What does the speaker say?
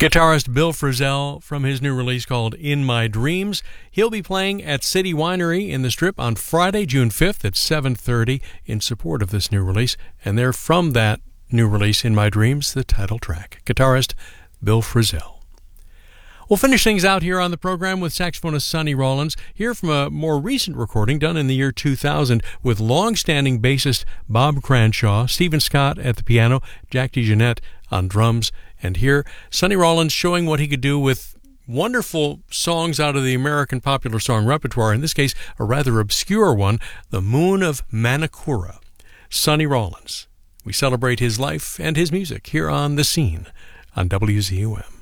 Guitarist Bill Frisell from his new release called In My Dreams. He'll be playing at City Winery in the Strip on Friday, June 5th at 7:30 in support of this new release. And they're from that new release, In My Dreams, the title track. Guitarist Bill Frisell. We'll finish things out here on the program with saxophonist Sonny Rollins. Here from a more recent recording done in the year 2000 with long-standing bassist Bob Cranshaw, Stephen Scott at the piano, Jack DeJohnette on drums. And here, Sonny Rollins showing what he could do with wonderful songs out of the American popular song repertoire, in this case, a rather obscure one, The Moon of Manakura. Sonny Rollins. We celebrate his life and his music here on The Scene on WZUM.